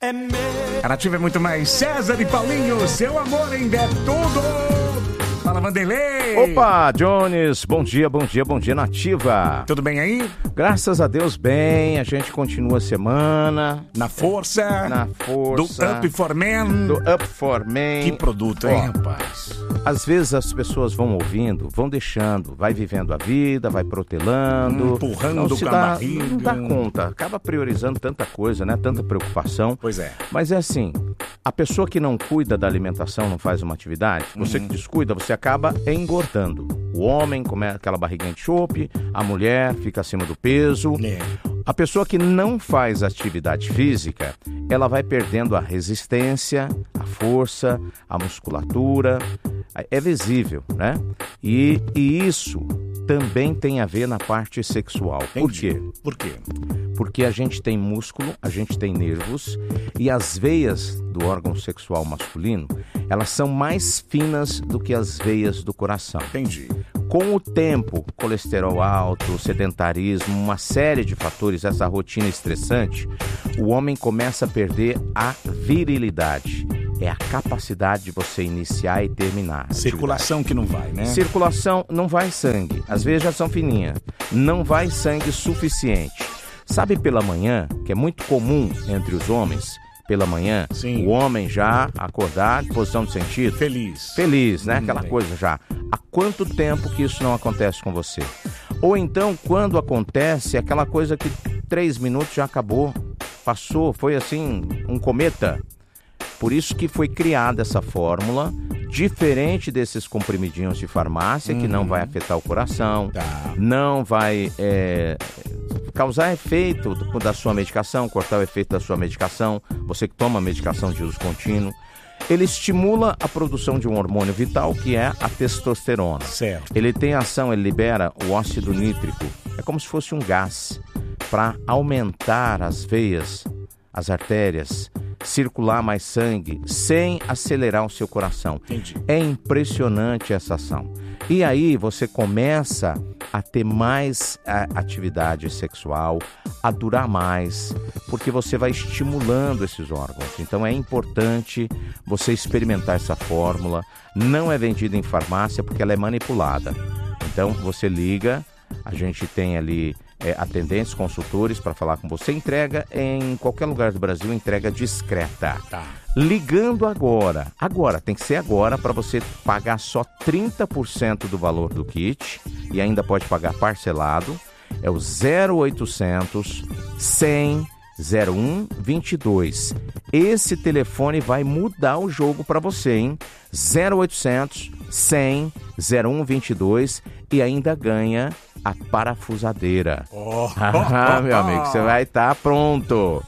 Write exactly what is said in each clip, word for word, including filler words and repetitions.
A Nativa é muito mais. César e Paulinho, seu amor ainda é tudo. Fala, Vanderlei. Opa, Jones, bom dia, bom dia, bom dia, Nativa. Tudo bem aí? Graças a Deus, bem, a gente continua a semana. Na força. Na força. Do Up for Men. Do Up for Men. Que produto, hein, Ó, rapaz? Às vezes as pessoas vão ouvindo, vão deixando, vai vivendo a vida, vai protelando. Empurrando não com se a dá, barriga. Não dá conta, acaba priorizando tanta coisa, né? Tanta preocupação. Pois é. Mas é assim, a pessoa que não cuida da alimentação, não faz uma atividade, você Uhum. que descuida, você acaba engordando. O homem começa aquela barriguinha de chope, a mulher fica acima do peso. É. A pessoa que não faz atividade física, ela vai perdendo a resistência, a força, a musculatura. É visível, né? E, e isso também tem a ver na parte sexual. Por quê? Por quê? Porque a gente tem músculo, a gente tem nervos e as veias do órgão sexual masculino, elas são mais finas do que as veias do coração. Entendi. Com o tempo, colesterol alto, sedentarismo, uma série de fatores, essa rotina estressante, o homem começa a perder a virilidade. É a capacidade de você iniciar e terminar. Circulação que não vai, né? Circulação, não vai sangue. As veias já são fininhas. Não vai sangue suficiente. Sabe pela manhã, que é muito comum entre os homens, pela manhã, Sim. o homem já acordar, posição de sentido. Feliz. Feliz, né? Aquela Hum, coisa já. Há quanto tempo que isso não acontece com você? Ou então, quando acontece, aquela coisa que três minutos já acabou, passou, foi assim, um cometa. Por isso que foi criada essa fórmula, diferente desses comprimidinhos de farmácia, que não vai afetar o coração, Tá. não vai é, causar efeito da sua medicação, cortar o efeito da sua medicação, você que toma medicação de uso contínuo. Ele estimula a produção de um hormônio vital, que é a testosterona. Certo. Ele tem ação, ele libera o óxido nítrico, é como se fosse um gás, para aumentar as veias, as artérias, circular mais sangue, sem acelerar o seu coração. Entendi. É impressionante essa ação. E aí você começa a ter mais a, atividade sexual, a durar mais, porque você vai estimulando esses órgãos. Então é importante você experimentar essa fórmula. Não é vendida em farmácia porque ela é manipulada. Então você liga, a gente tem ali é, atendentes, consultores para falar com você. Entrega em qualquer lugar do Brasil, entrega discreta. Tá. Ligando agora, agora, tem que ser agora para você pagar só trinta por cento do valor do kit e ainda pode pagar parcelado. É o zero oitocentos, cem, zero um, vinte e dois. Esse telefone vai mudar o jogo para você, hein? zero oitocentos, cem, zero um, vinte e dois e ainda ganha a parafusadeira. Oh, Ah, meu amigo, você vai estar pronto.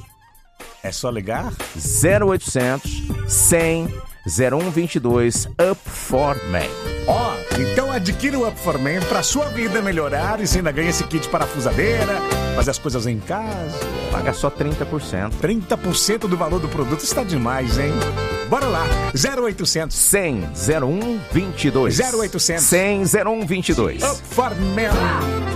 É só ligar? zero oitocentos, cem, zero um, vinte e dois, Up for Men. Ó, então adquira o Up for Men pra sua vida melhorar e você ainda ganha esse kit parafusadeira, fazer as coisas em casa. Paga só trinta por cento. trinta por cento do valor do produto está demais, hein? Bora lá, zero oitocentos, cem, zero um, vinte e dois. zero oitocentos, cem, zero um, vinte e dois. Up for Men.